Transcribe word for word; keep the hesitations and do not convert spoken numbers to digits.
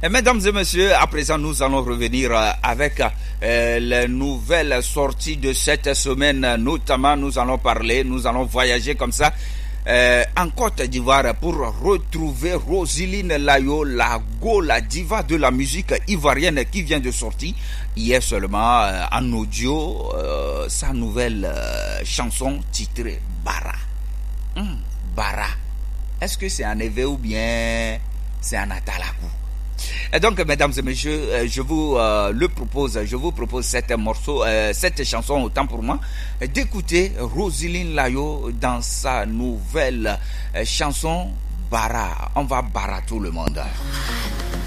Et mesdames et messieurs, à présent, nous allons revenir avec euh, les nouvelles sorties de cette semaine. Notamment, nous allons parler, nous allons voyager comme ça euh, en Côte d'Ivoire pour retrouver Rosiline Layo, la go, la diva de la musique ivoirienne qui vient de sortir hier seulement euh, en audio euh, sa nouvelle euh, chanson titrée Bara. Hum, Bara. Est-ce que c'est un éveil ou bien c'est un atalakou? Et donc, mesdames et messieurs, je vous euh, le propose, je vous propose cette morceau, euh, cette chanson, autant pour moi, d'écouter Rosiline Layo dans sa nouvelle euh, chanson Bara. On va bara tout le monde.